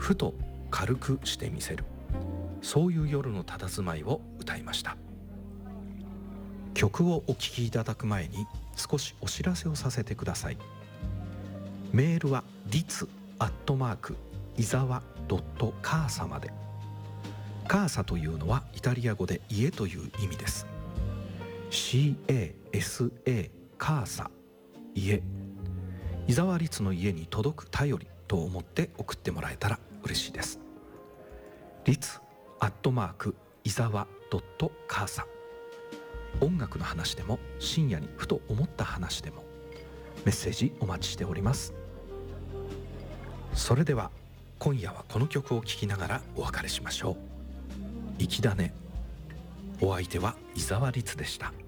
ふと軽くしてみせる、そういう夜の佇まいを歌いました。曲をお聴きいただく前に少しお知らせをさせてください。メールはritz@izawa.casa まで。カーサというのはイタリア語で家という意味です。 CASA カーサ、家。伊沢律の家に届く頼りと思って送ってもらえたら嬉しいです。ritz@izawa.casa。音楽の話でも深夜にふと思った話でもメッセージお待ちしております。それでは今夜はこの曲を聴きながらお別れしましょう。粋だね。お相手は伊沢律でした。